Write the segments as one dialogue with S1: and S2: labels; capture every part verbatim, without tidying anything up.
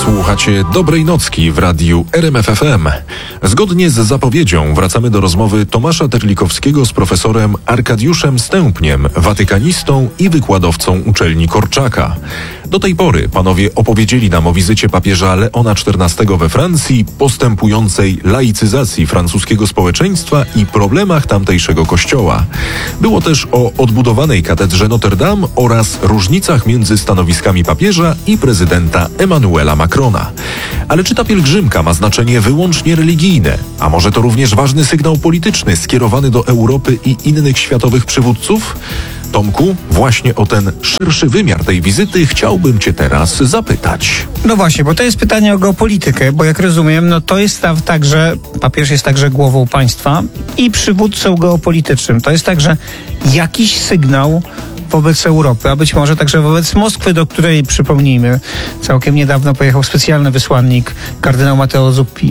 S1: Słuchacie Dobrej Nocki w radiu R M F F M. Zgodnie z zapowiedzią wracamy do rozmowy Tomasza Terlikowskiego z profesorem Arkadiuszem Stępniem, watykanistą i wykładowcą uczelni Korczaka. Do tej pory panowie opowiedzieli nam o wizycie papieża Leona czternastego we Francji, postępującej laicyzacji francuskiego społeczeństwa i problemach tamtejszego kościoła. Było też o odbudowanej katedrze Notre Dame oraz różnicach między stanowiskami papieża i prezydenta Emmanuela Macrona. Ale czy ta pielgrzymka ma znaczenie wyłącznie religijne? A może to również ważny sygnał polityczny skierowany do Europy i innych światowych przywódców? Tomku, właśnie o ten szerszy wymiar tej wizyty chciałbym cię teraz zapytać.
S2: No właśnie, bo to jest pytanie o geopolitykę, bo jak rozumiem, no to jest tak, że papież jest także głową państwa i przywódcą geopolitycznym. To jest także jakiś sygnał wobec Europy, a być może także wobec Moskwy, do której, przypomnijmy, całkiem niedawno pojechał specjalny wysłannik kardynał Matteo Zuppi.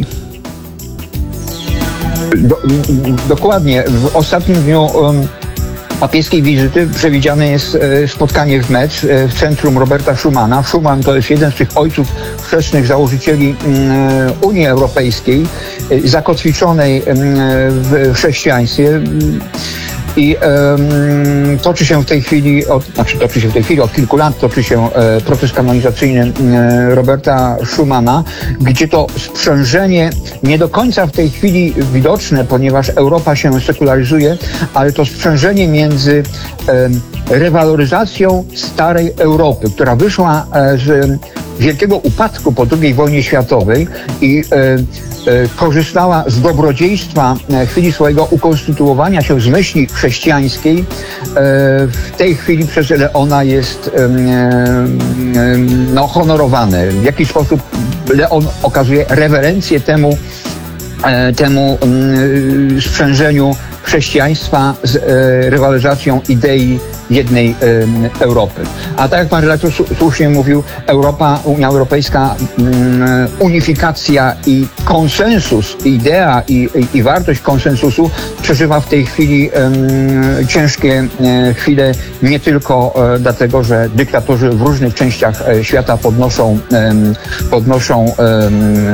S3: Do, dokładnie. W ostatnim dniu um, papieskiej wizyty przewidziane jest e, spotkanie w Metz, e, w centrum Roberta Schumana. Schuman to jest jeden z tych ojców chrzestnych założycieli e, Unii Europejskiej, e, zakotwiczonej e, w chrześcijaństwie. I um, toczy się w tej chwili, od, znaczy toczy się w tej chwili, od kilku lat toczy się e, proces kanonizacyjny e, Roberta Schumana, gdzie to sprzężenie nie do końca w tej chwili widoczne, ponieważ Europa się sekularyzuje, ale to sprzężenie między e, rewaloryzacją starej Europy, która wyszła e, z wielkiego upadku po drugiej wojnie światowej i e, e, korzystała z dobrodziejstwa e, chwili swojego ukonstytuowania się z myśli chrześcijańskiej, e, w tej chwili przez Leona jest e, e, no, honorowane. W jaki sposób Leon okazuje rewerencję temu, e, temu e, sprzężeniu chrześcijaństwa z e, rywalizacją idei jednej e, Europy. A tak jak pan redaktor słusznie mówił, Europa, Unia Europejska, mm, unifikacja i konsensus, idea i, i, i wartość konsensusu przeżywa w tej chwili e, ciężkie e, chwile, nie tylko e, dlatego, że dyktatorzy w różnych częściach e, świata podnoszą, e, podnoszą e,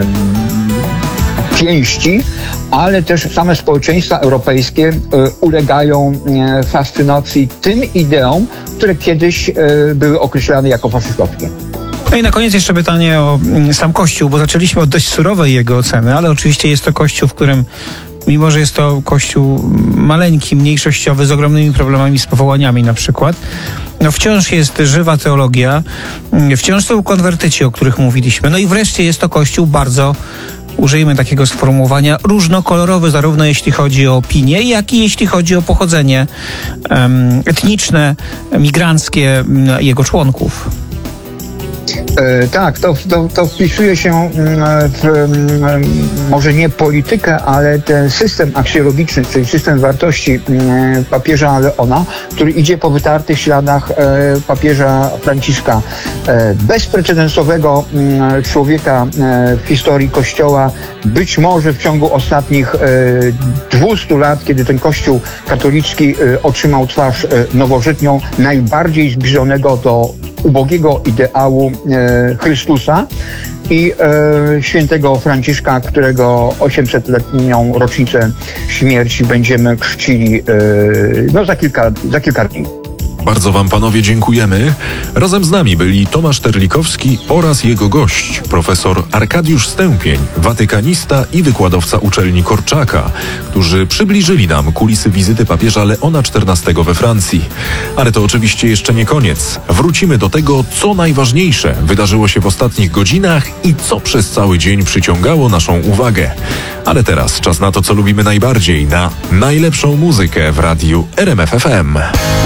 S3: pięści, ale też same społeczeństwa europejskie e, ulegają e, fascynacji tym ideom, które kiedyś e, były określane jako faszystowskie.
S2: No i na koniec jeszcze pytanie o sam Kościół, bo zaczęliśmy od dość surowej jego oceny, ale oczywiście jest to Kościół, w którym, mimo że jest to Kościół maleńki, mniejszościowy, z ogromnymi problemami z powołaniami na przykład, no wciąż jest żywa teologia, wciąż są konwertyci, o których mówiliśmy, no i wreszcie jest to Kościół bardzo, użyjmy takiego sformułowania, różnokolorowy, zarówno jeśli chodzi o opinię, jak i jeśli chodzi o pochodzenie um, etniczne, migranckie jego członków.
S3: E, tak, to, to, to wpisuje się w, może nie politykę, ale ten system aksjologiczny, czyli system wartości papieża Leona, który idzie po wytartych śladach e, papieża Franciszka. E, bezprecedensowego człowieka e, w historii Kościoła, być może w ciągu ostatnich e, dwustu lat, kiedy ten Kościół katolicki e, otrzymał twarz e, nowożytną, najbardziej zbliżonego do ubogiego ideału e, Chrystusa i e, świętego Franciszka, którego osiemsetletnią rocznicę śmierci będziemy czcili e, no za kilka, za kilka dni.
S1: Bardzo wam panowie dziękujemy. Razem z nami byli Tomasz Terlikowski oraz jego gość, profesor Arkadiusz Stępień, watykanista i wykładowca uczelni Korczaka, którzy przybliżyli nam kulisy wizyty papieża Leona czternastego we Francji. Ale to oczywiście jeszcze nie koniec. Wrócimy do tego, co najważniejsze wydarzyło się w ostatnich godzinach i co przez cały dzień przyciągało naszą uwagę. Ale teraz czas na to, co lubimy najbardziej, na najlepszą muzykę w radiu R M F F M.